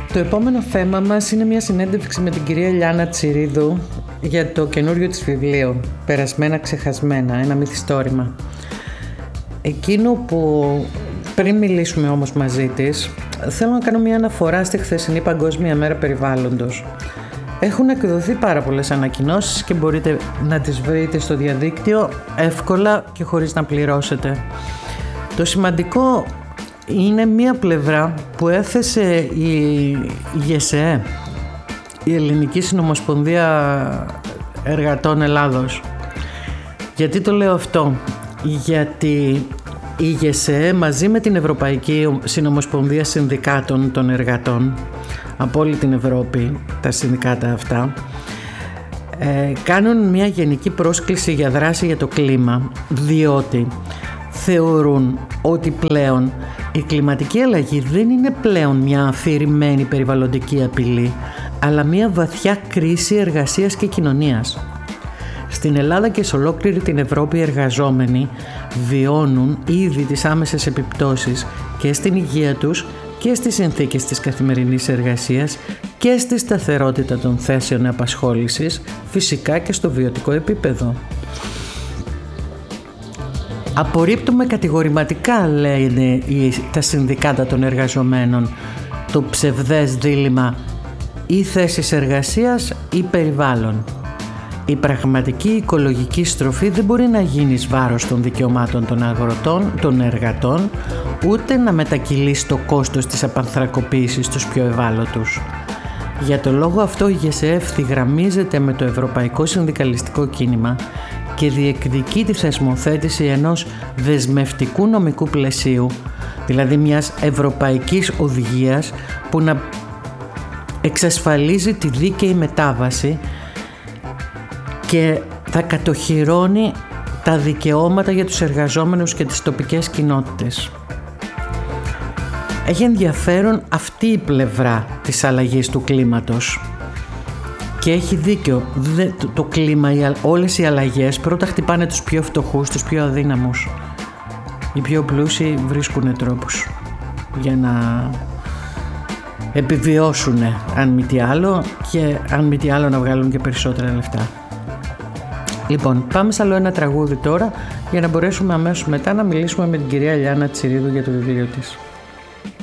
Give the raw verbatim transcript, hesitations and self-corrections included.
Το επόμενο θέμα μας είναι μια συνέντευξη με την κυρία Λιάννα Τσιρίδου για το καινούριο της βιβλίο «Περασμένα ξεχασμένα», ένα μυθιστόρημα. Εκείνο που, πριν μιλήσουμε όμως μαζί της, θέλω να κάνω μια αναφορά στη χθεσινή Παγκόσμια Μέρα Περιβάλλοντος. Έχουν εκδοθεί πάρα πολλές ανακοινώσεις και μπορείτε να τις βρείτε στο διαδίκτυο εύκολα και χωρίς να πληρώσετε. Το σημαντικό είναι μία πλευρά που έθεσε η ΓΕΣΕΕ, η Ελληνική Συνομοσπονδία Εργατών Ελλάδος. Γιατί το λέω αυτό? Γιατί η ΓΕΣΕΕ μαζί με την Ευρωπαϊκή Συνομοσπονδία Συνδικάτων των Εργατών από όλη την Ευρώπη, τα συνδικάτα αυτά, ε, κάνουν μια γενική πρόσκληση για δράση για το κλίμα, διότι θεωρούν ότι πλέον η κλιματική αλλαγή δεν είναι πλέον μια αφηρημένη περιβαλλοντική απειλή, αλλά μια βαθιά κρίση εργασίας και κοινωνίας. Στην Ελλάδα και σε ολόκληρη την Ευρώπη οι εργαζόμενοι βιώνουν ήδη τις άμεσες επιπτώσεις και στην υγεία τους και στις συνθήκες της καθημερινής εργασίας και στη σταθερότητα των θέσεων απασχόλησης, φυσικά και στο βιωτικό επίπεδο. Απορρίπτουμε κατηγορηματικά, λένε τα συνδικάτα των εργαζομένων, το ψευδές δίλημμα ή θέσεις εργασίας ή περιβάλλον. Η πραγματική οικολογική στροφή δεν μπορεί να γίνει εις βάρος των δικαιωμάτων των αγροτών, των εργατών, ούτε να μετακυλήσει το κόστος της απανθρακοποίησης στους πιο ευάλωτους. Για το λόγο αυτό η ΓΕΣΕΕ ευθυγραμμίζεται με το ευρωπαϊκό συνδικαλιστικό κίνημα και διεκδικεί τη θεσμοθέτηση ενός δεσμευτικού νομικού πλαισίου, δηλαδή μιας ευρωπαϊκής οδηγίας που να εξασφαλίζει τη δίκαιη μετάβαση και θα κατοχυρώνει τα δικαιώματα για τους εργαζόμενους και τις τοπικές κοινότητες. Έχει ενδιαφέρον αυτή η πλευρά της αλλαγής του κλίματος. Και έχει δίκιο. Το, το κλίμα, όλες οι αλλαγές πρώτα χτυπάνε τους πιο φτωχούς, τους πιο αδύναμους. Οι πιο πλούσιοι βρίσκουν τρόπους για να επιβιώσουν, αν μη τι άλλο, και αν μη τι άλλο να βγάλουν και περισσότερα λεφτά. Λοιπόν, πάμε σε άλλο ένα τραγούδι τώρα για να μπορέσουμε αμέσως μετά να μιλήσουμε με την κυρία Λιάννα Τσιρίδου για το βιβλίο της.